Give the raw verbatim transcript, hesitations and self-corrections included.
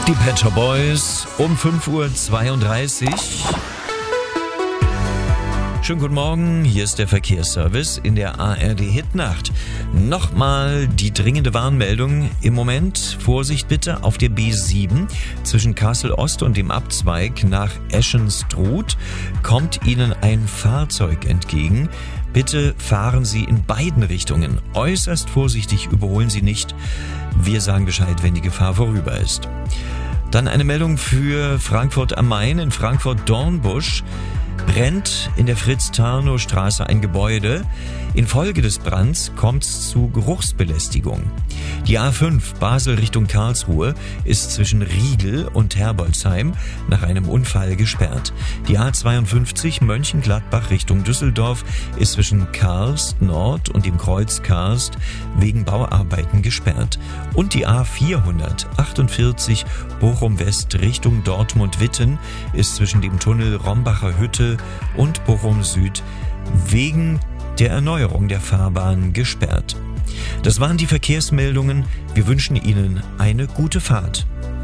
Die Pet Shop Boys um fünf Uhr zweiunddreißig. Schönen guten Morgen, hier ist der Verkehrsservice in der A R D-Hitnacht. Nochmal die dringende Warnmeldung im Moment. Vorsicht bitte auf der B sieben zwischen Kassel Ost und dem Abzweig nach Eschenstruth kommt Ihnen ein Fahrzeug entgegen. Bitte fahren Sie in beiden Richtungen. Äußerst vorsichtig, überholen Sie nicht. Wir sagen Bescheid, wenn die Gefahr vorüber ist. Dann eine Meldung für Frankfurt am Main. In Frankfurt-Dornbusch brennt in der Fritz-Tarnow-Straße ein Gebäude. Infolge des Brands kommt es zu Geruchsbelästigung. Die A fünf Basel Richtung Karlsruhe ist zwischen Riegel und Herbolzheim nach einem Unfall gesperrt. Die A zweiundfünfzig Mönchengladbach Richtung Düsseldorf ist zwischen Karst Nord und dem Kreuz Karst wegen Bauarbeiten gesperrt. Und die A vierhundertachtundvierzig Bochum West Richtung Dortmund-Witten ist zwischen dem Tunnel Rombacher Hütte und Bochum Süd wegen der Erneuerung der Fahrbahn gesperrt. Das waren die Verkehrsmeldungen. Wir wünschen Ihnen eine gute Fahrt.